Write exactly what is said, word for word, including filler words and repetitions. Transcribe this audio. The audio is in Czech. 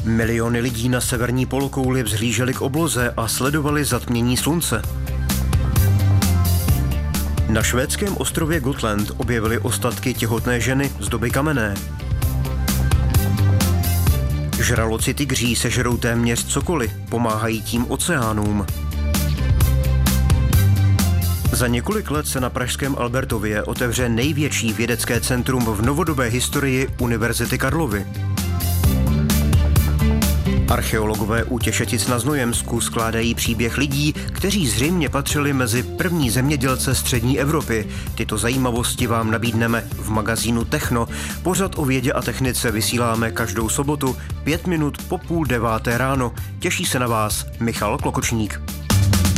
Miliony lidí na severní polokouli vzhlíželi k obloze a sledovali zatmění slunce. Na švédském ostrově Gotland objevili ostatky těhotné ženy z doby kamenné. Žraloci tygří sežerou téměř cokoliv, pomáhají tím oceánům. Za několik let se na pražském Albertově otevře největší vědecké centrum v novodobé historii Univerzity Karlovy. Archeologové u Těšetic na Znojemsku skládají příběh lidí, kteří zřejmě patřili mezi první zemědělce střední Evropy. Tyto zajímavosti vám nabídneme v magazínu Techno. Pořad o vědě a technice vysíláme každou sobotu pět minut po půl deváté ráno. Těší se na vás Michal Klokočník.